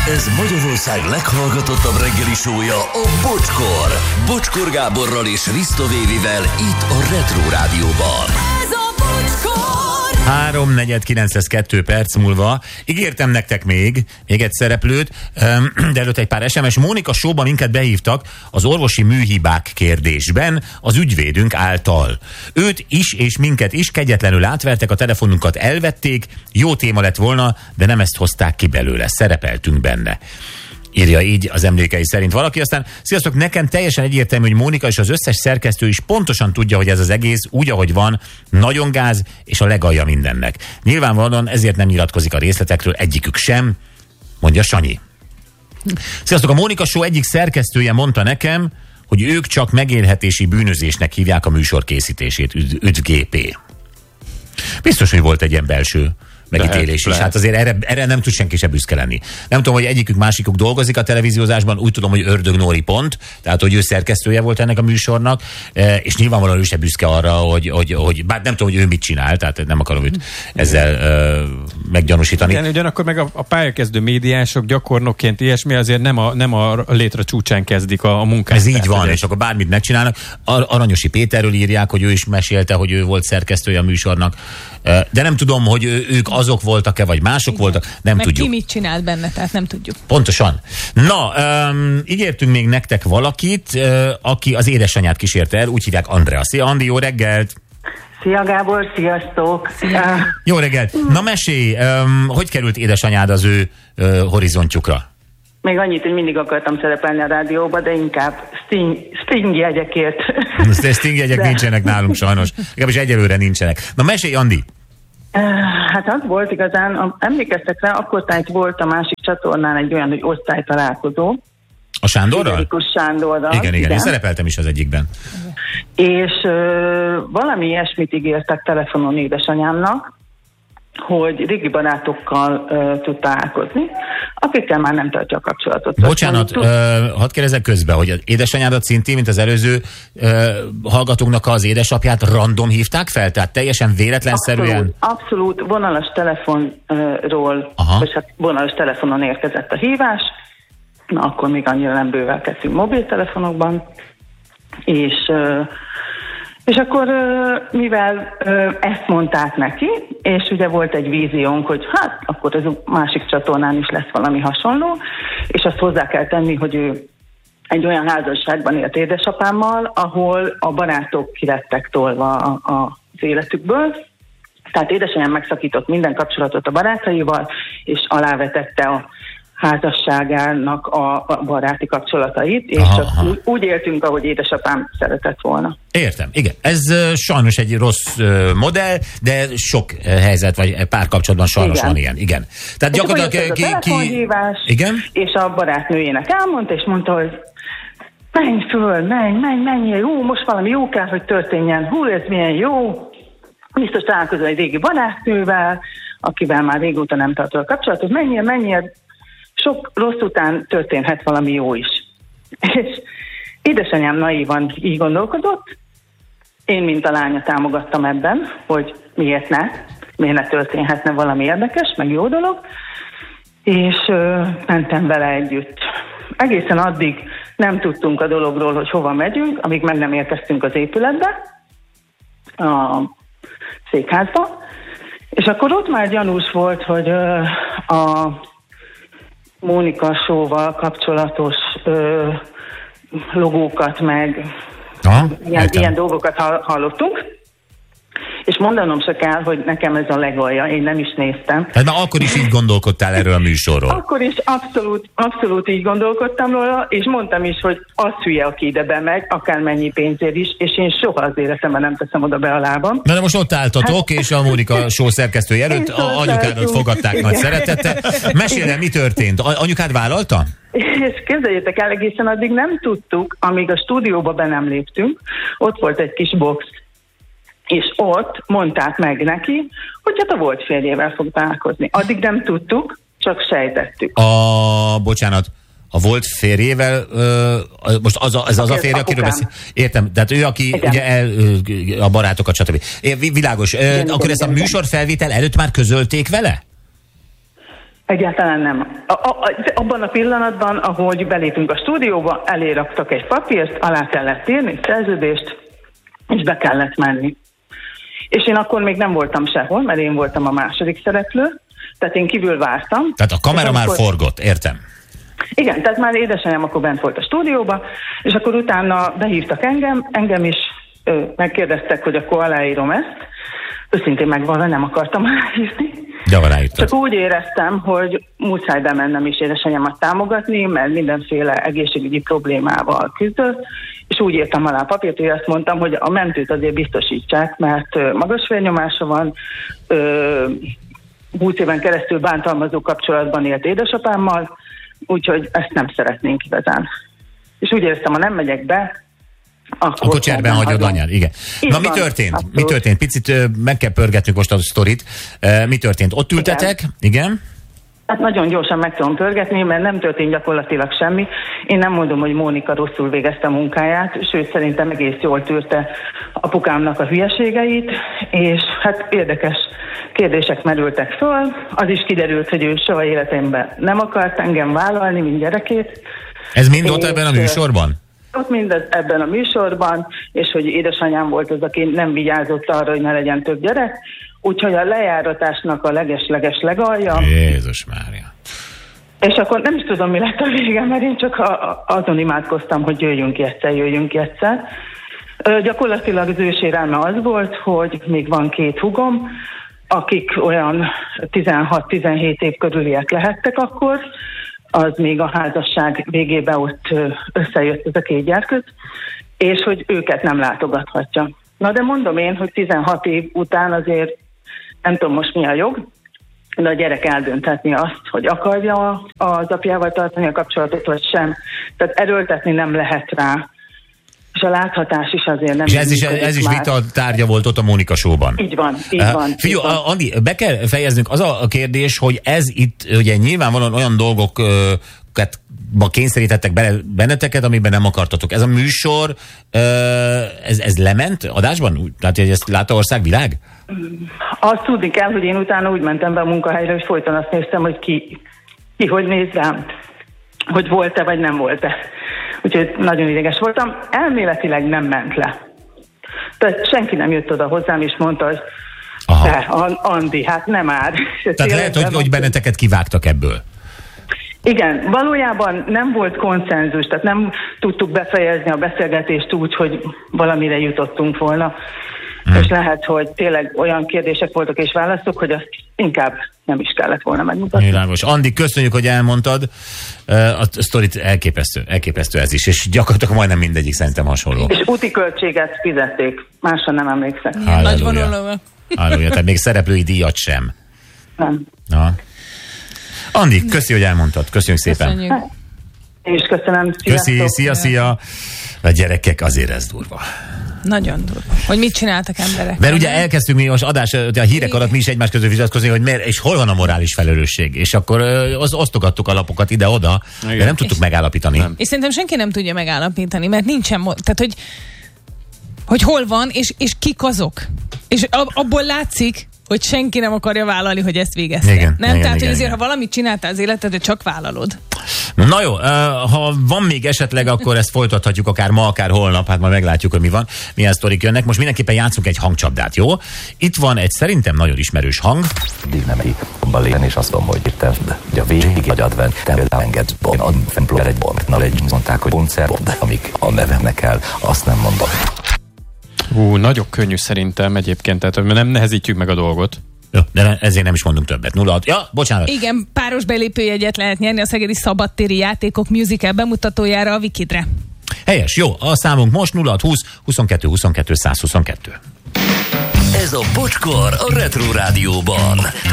Ez Magyarország leghallgatottabb reggeli show-ja, a Bocskor. Bocskor Gáborral és Risto Vévivel itt a Retro Rádióban. Ez a Bocskor! 3:49 perc múlva. Ígértem nektek még egy szereplőt, de előtt egy pár SMS. Mónika Show-ba minket behívtak az orvosi műhibák kérdésben az ügyvédünk által. Őt is és minket is kegyetlenül átvertek, a telefonunkat elvették, jó téma lett volna, de nem ezt hozták ki belőle, szerepeltünk benne. Írja így az emlékei szerint valaki. Aztán sziasztok, nekem teljesen egyértelmű, hogy Mónika és az összes szerkesztő is pontosan tudja, hogy ez az egész úgy, ahogy van, nagyon gáz és a legalja mindennek. Nyilvánvalóan ezért nem nyilatkozik a részletekről egyikük sem, mondja Sanyi. Sziasztok, a Mónika Show egyik szerkesztője mondta nekem, hogy ők csak megélhetési bűnözésnek hívják a műsor készítését. Üdv GP. Biztos, hogy volt egy ilyen belső megítélés is. Hát azért erre nem tud senki se büszke lenni. Nem tudom, hogy egyikük másikuk dolgozik a televíziózásban, úgy tudom, hogy Ördög Nóri pont, tehát hogy ő szerkesztője volt ennek a műsornak, és nyilvánvalóan ő se büszke arra, hogy bár nem tudom, hogy ő mit csinál, tehát nem akarom őt ezzel meggyanúsítani. Igen, ugyanakkor meg a pályakezdő médiások gyakornokként ilyesmi azért nem a létre csúcsán kezdik a munkát. Ez így van, és akkor bármit megcsinálnak. Aranyosi Péterről írják, hogy ő is mesélte, hogy ő volt szerkesztője a műsornak, de nem tudom, hogy ők azok voltak-e, vagy mások igen. voltak, nem meg tudjuk. Ki mit csinált benne, tehát nem tudjuk. Pontosan. Na, ígértünk még nektek valakit, aki az édesanyját kísérte el, úgy hívják Andrea. Szia, Andi, jó reggelt! Szia Gábor, sziasztok! Jó reggelt! Na mesélj, hogy került édesanyád az ő horizontjukra? Még annyit, hogy mindig akartam szerepelni a rádióba, de inkább Sting jegyekért. Sting jegyek nincsenek nálunk sajnos. Legalábbis egyelőre nincsenek. Na mesélj, Andi! Hát az volt igazán, emlékeztek rá, akkor tehát volt a másik csatornán egy olyan, hogy osztálytalálkozó. A Sándorral? Friderikus Sándorral. Igen, én szerepeltem is az egyikben. És valami ilyesmit ígértek telefonon édesanyámnak, hogy régi barátokkal tud találkozni, akikkel már nem tartja a kapcsolatot. Bocsánat, hadd kérdezzek közbe, hogy az édesanyádat szintén, mint az előző hallgatóknak az édesapját random hívták fel? Tehát teljesen véletlenszerűen? Abszolút vonalas telefonról, vagy hát vonalas telefonon érkezett a hívás, na akkor még annyira nem bővelkedtünk mobiltelefonokban, és akkor, mivel ezt mondták neki, és ugye volt egy víziónk, hogy hát akkor az másik csatornán is lesz valami hasonló, és azt hozzá kell tenni, hogy ő egy olyan házasságban élt édesapámmal, ahol a barátok kilettek tolva az életükből. Tehát édesanyám megszakított minden kapcsolatot a barátaival, és alávetette a házasságának a baráti kapcsolatait, és csak úgy éltünk, ahogy édesapám szeretett volna. Értem, igen. Ez sajnos egy rossz modell, de sok helyzet, vagy párkapcsolatban sajnos van ilyen. Igen. Tehát gyakorlatilag a telefonhívás, igen? És a barátnőjének elmondta, és mondta, hogy menj föl, menj, jó, most valami jó kell, hogy történjen. Hú, ez milyen jó. Biztos találkozol egy régi barátnővel, akivel már régóta nem tartol a kapcsolatot. Menjél, sok rossz után történhet valami jó is. És édesanyám naívan így gondolkodott, én, mint a lánya támogattam ebben, hogy miért ne történhetne valami érdekes, meg jó dolog, és mentem vele együtt. Egészen addig nem tudtunk a dologról, hogy hova megyünk, amíg meg nem érkeztünk az épületbe, a székházba, és akkor ott már gyanús volt, hogy a Mónika Show-val kapcsolatos logókat, meg ilyen dolgokat hallottunk. És mondanom se kell, hogy nekem ez a legalja, én nem is néztem. Tehát már akkor is így gondolkodtál erről a műsorról? Akkor is abszolút így gondolkodtam róla, és mondtam is, hogy az hülye, aki ide bemegy, akármennyi pénzért is, és én soha az életemben nem teszem oda be a lábam. Na de most ott álltatok, és a Mónika Show szerkesztője előtt anyukádat fogadták nagy szeretettel. Mesélj el, mi történt? Anyukád vállalta? És képzeljétek el, egészen addig nem tudtuk, amíg a stúdióba be nem léptünk, ott volt egy kis box, és ott mondták meg neki, hogy hát a volt férjével fog találkozni. Addig nem tudtuk, csak sejtettük. Bocsánat, a volt férjével, most ez az a férje, akiről beszél? Értem, tehát ő, aki igen. Ugye a barátokat, stb. Világos. Igen, akkor ezt a műsorfelvétel előtt már közölték vele? Egyáltalán nem. Abban a pillanatban, ahogy belépünk a stúdióba, elé raktak egy papírt, alá kellett írni, szerződést, és be kellett menni. És én akkor még nem voltam sehol, mert én voltam a második szereplő, tehát én kívül vártam. Tehát a kamera már forgott, értem. Igen, tehát már édesanyám akkor bent volt a stúdióba, és akkor utána behívtak engem is megkérdeztek, hogy akkor aláírom ezt. Őszintén megvalva nem akartam aláírni. De aláírtad. Csak úgy éreztem, hogy muszáj bemennem is édesanyámat támogatni, mert mindenféle egészségügyi problémával küzdött, és úgy írtam alá a papírt, hogy azt mondtam, hogy a mentőt azért biztosítsák, mert magas vérnyomása van, 20 éven keresztül bántalmazó kapcsolatban élt édesapámmal, úgyhogy ezt nem szeretnénk igazán. És úgy éreztem, ha nem megyek be, akkor cserben hagyod anyád, igen. Na, mi történt? Abszolút. Mi történt? Picit meg kell pörgetnünk most a sztorit. Mi történt? Ott ültetek? Igen? Hát nagyon gyorsan meg tudom pörgetni, mert nem történt gyakorlatilag semmi. Én nem mondom, hogy Mónika rosszul végezte a munkáját, sőt szerintem egész jól tűrte apukámnak a hülyeségeit, és hát érdekes kérdések merültek föl. Az is kiderült, hogy ő soha életemben nem akart engem vállalni, mint gyerekét. Ez mind ott ebben a műsorban? Ott mindez ebben a műsorban, és hogy édesanyám volt az, aki nem vigyázott arra, hogy ne legyen több gyerek, úgyhogy a lejáratásnak a leges-leges legalja. Jézus Mária. És akkor nem is tudom, mi lett a vége, mert én csak azon imádkoztam, hogy jöjjünk ki egyszer. Gyakorlatilag az ősérelme az volt, hogy még van 2 húgom, akik olyan 16-17 év körüliek lehettek akkor, az még a házasság végében ott összejött ez a 2 gyerkőt, és hogy őket nem látogathatja. Na de mondom én, hogy 16 év után azért nem tudom most mi a jog, de a gyerek eldönthetni azt, hogy akarja az apjával tartani a kapcsolatot, vagy sem. Tehát erőltetni nem lehet rá. És a láthatás is azért nem... És ez is vita tárgya volt ott a Mónika Show-ban. Így van. Figyelj, Andi, be kell fejeznünk az a kérdés, hogy ez itt ugye nyilvánvalóan olyan dolgokat kényszerítettek benneteket, amiben nem akartatok. Ez a műsor, ez lement adásban? Tehát, hogy ezt látta országvilág? Azt tudni kell, hogy én utána úgy mentem be a munkahelyre, hogy folyton azt néztem, hogy ki hogy néz rám, hogy volt-e vagy nem volt-e. Úgyhogy nagyon ideges voltam. Elméletileg nem ment le. Tehát senki nem jött oda hozzám, és mondta, hogy Andi, hát nem már. Tehát lehet, hogy benneteket kivágtak ebből. Igen, valójában nem volt konszenzus, tehát nem tudtuk befejezni a beszélgetést úgy, hogy valamire jutottunk volna. És lehet, hogy tényleg olyan kérdések voltak és válaszok, hogy azt inkább nem is kellett volna megmutatni. Világos. Andi, köszönjük, hogy elmondtad. A sztorit elképesztő ez is, és gyakorlatilag majdnem mindegyik szerintem hasonló. És úti költséget fizették, másra nem emlékszem. Nagy vonulóval. Halleluja, tehát még szereplői díjat sem. Nem. Na. Andi, köszi, hogy elmondtad. Köszönjük szépen. Köszönjük. Én is köszönöm. Köszi, szia. A gyerekek, azért ez durva. Nagyon durva. Hogy mit csináltak emberek? Mert ugye elkezdtünk mi most a hírek alatt mi is egymás között vitatkozni, hogy miért, és hol van a morális felelősség. És akkor osztogattuk a lapokat ide-oda, de nem tudtuk megállapítani. Nem. És szerintem senki nem tudja megállapítani, mert nincsen, tehát hogy hol van, és kik azok. És abból látszik, hogy senki nem akarja vállalni, hogy ezt végezte. Igen, nem? Igen, Tehát, igen, hogy azért, igen. ha valamit csináltál az életedre, csak vállalod. Na jó, ha van még esetleg, akkor ezt folytathatjuk akár ma, akár holnap, hát majd meglátjuk, hogy mi van, milyen sztorik jönnek. Most mindenképpen játszunk egy hangcsapdát, jó? Itt van egy szerintem nagyon ismerős hang. Dignemei balén, és azt mondom, hogy tedd, hogy a végig agyadven, te engedsz bon, a fennplóer egy bon, na egy mondták, hogy koncert, amik a nevemnek el, azt nem mondom. Nagyon könnyű szerintem egyébként, tehát nem nehezítjük meg a dolgot. Jó, de ezért nem is mondunk többet. 06. Ja, bocsánat. Igen, páros belépőjegyet lehet nyerni a Szegedi Szabadtéri Játékok musical bemutatójára a Wikidre. Helyes, jó. A számunk most 0620 22 22 122. Ez a Bocskor a Retro Rádióban.